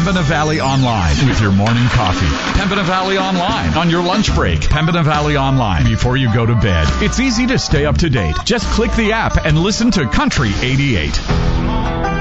Pembina Valley Online with your morning coffee. Pembina Valley Online on your lunch break. Pembina Valley Online before you go to bed. It's easy to stay up to date. Just click the app and listen to Country 88.